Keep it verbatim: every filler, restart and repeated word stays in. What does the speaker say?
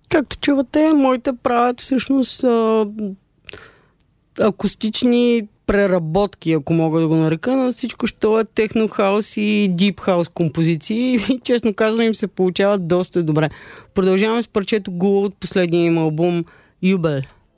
Както чувате, моите правят всъщност а, акустични преработки, ако мога да го нарека, на всичко, що е техно-хаус и дип-хаус композиции. И честно казвам, им се получават доста добре. Продължаваме с парчето Гула от последния им албум Юбел.